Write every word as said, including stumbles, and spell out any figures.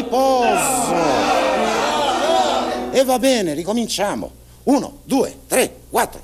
riposo. E va bene, ricominciamo. Uno, due, tre, quattro.